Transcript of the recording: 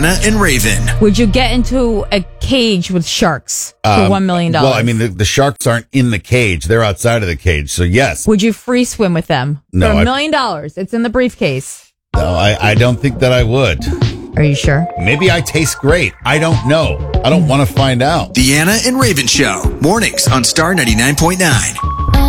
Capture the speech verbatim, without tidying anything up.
Deanna and Raven. Would you get into a cage with sharks for Um, one million dollars? Well, I mean, the, the sharks aren't in the cage. They're outside of the cage. So, yes. Would you free swim with them? No, For I- a million dollars. It's in the briefcase. No, I, I don't think that I would. Are you sure? Maybe I taste great. I don't know. I don't want to find out. Deanna and Raven Show. Mornings on Star ninety-nine point nine.